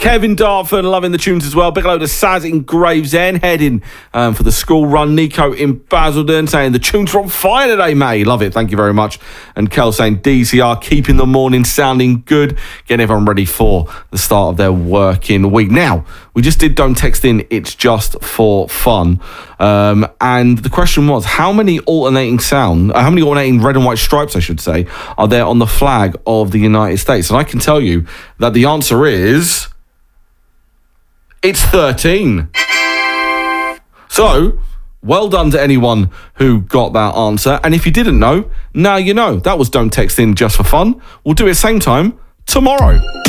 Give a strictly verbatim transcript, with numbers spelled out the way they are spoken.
Kevin Dartford, loving the tunes as well. Big hello to Saz in Gravesend, heading um, for the school run. Nico in Basildon saying the tunes are on fire today, mate. Love it. Thank you very much. And Kel saying D C R keeping the morning sounding good, getting everyone ready for the start of their working week. Now, we just did Don't Text In, it's just for fun. Um, and the question was, how many alternating sound, uh, how many alternating red and white stripes, I should say, are there on the flag of the United States? And I can tell you that the answer is, it's thirteen. So, well done to anyone who got that answer. And if you didn't know, now you know. That was Don't Text In, just for fun. We'll do it same time tomorrow.